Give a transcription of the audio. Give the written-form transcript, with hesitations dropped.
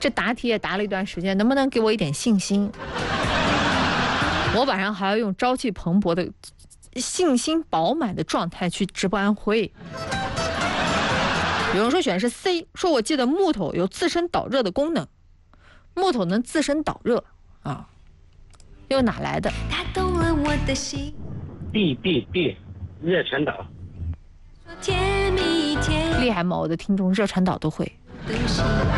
这答题也答了一段时间，能不能给我一点信心？我晚上还要用朝气蓬勃的、信心饱满的状态去直播安徽。有人说选的是 C， 说我记得木头有自身导热的功能，木头能自身导热啊，又哪来的？ 他动了我的心。 B， 热传导。 甜蜜甜厉害吗？我的听众热传导都会。 的心。